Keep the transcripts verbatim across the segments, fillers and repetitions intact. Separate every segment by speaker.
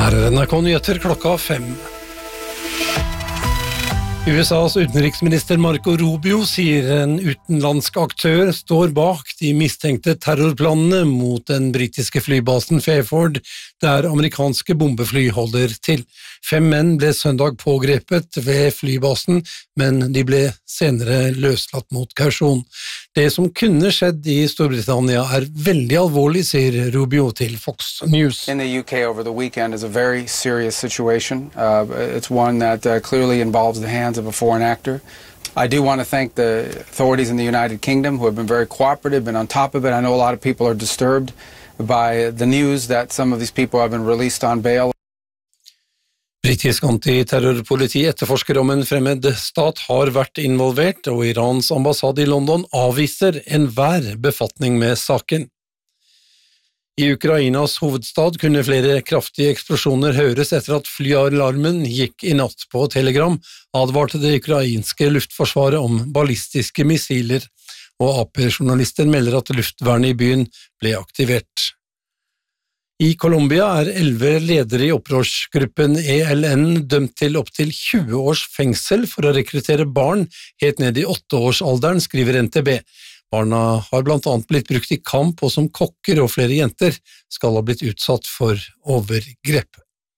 Speaker 1: Her er N R K Nyheter klokka fem. U S A's utenriksminister Marco Rubio sier en utenlandsk aktør står bak de mistenkte terrorplanene mot den britiske flybasen Fairford, der amerikanske bombefly holder til. Fem menn ble søndag pågrepet ved flybasen, men de ble senere løslatt mot kausjon. Det som kunne skjedd i Storbritannia er veldig alvorlig, sier Rubio til Fox News.
Speaker 2: In the U K over the weekend is a very serious situation. Uh, it's one that uh, clearly involves the hands of a foreign actor. I do want to thank the authorities in the United Kingdom who have been very cooperative, been on top of it. I know a lot of people are disturbed by the news that some of these people have been released on bail.
Speaker 1: Britisk antiterrorpoliti etterforsker om en fremmed stat har vært involvert, og Irans ambassade i London avviser enhver befatning med saken. I Ukrainas hovedstad kunne flere kraftige eksplosjoner høres etter at flyalarmen gikk i natt. På Telegram advarte det ukrainske luftforsvaret om ballistiske missiler, og A P-journalister melder at luftvernet i byen ble aktivert. I Colombia er elleve ledere i opprørsgruppen E L N dømt til opp til tjue års fengsel for å rekruttere barn helt ned i åtteårsalderen, skriver N T B. Barna har blant annet blitt brukt i kamp, og som kokker, og flere jenter skal ha blitt utsatt for overgrep.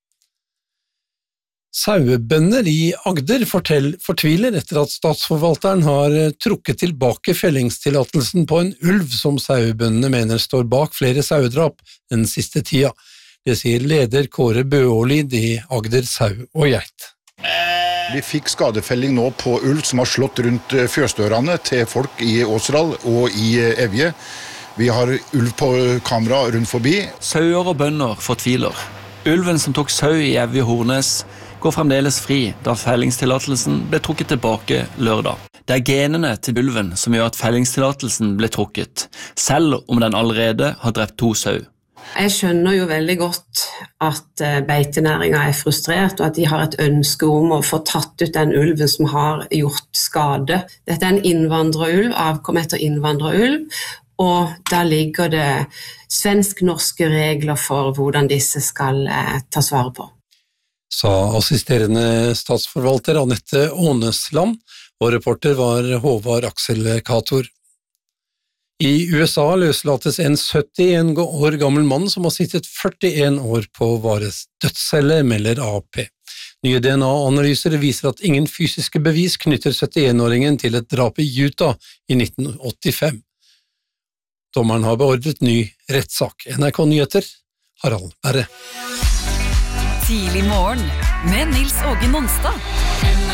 Speaker 1: Sauebønder i Agder fortell, fortviler etter at statsforvalteren har trukket tilbake fellingstillatelsen på en ulv som sauebøndene mener står bak flere sauedrap den siste tida. Det sier leder Kåre Bøålid i Agder Sau og Geit.
Speaker 3: Vi fikk skadefelling nå på ulv som har slått rundt fjøsdørene til folk i Åsdal og i Evje. Vi har ulv på kamera rundt forbi.
Speaker 4: Sauer og bønder fortviler. Ulven som tok sau i Evje Hornes går fremdeles fri da fellingstillatelsen ble trukket tilbake lørdag. Det er genene til ulven som gjør at fellingstillatelsen ble trukket, selv om den allerede har drept to sau.
Speaker 5: Jeg skjønner jo veldig godt at beitenæringen er frustrert, og at de har et ønske om å få tatt ut den ulven som har gjort skade. Dette er en innvandrerulv, avkom etter innvandrerulv, og der ligger det svensk-norske regler for hvordan disse skal eh, tas vare på.
Speaker 1: Sa assisterende statsforvalter Annette Ånesland, og reporter var Håvard Aksel Kator. I U S A løslates en syttien år gammel mann som har sittet førtien år på Vares dødscelle, melder A P. Nye D N A-analyser viser at ingen fysiske bevis knytter syttien-åringen til et drap i Utah i nitten åttifem. Dommeren har beordret ny rettssak. N R K Nyheter, Harald Berre.
Speaker 6: Tidlig morgen med Nils Åge Nonstad.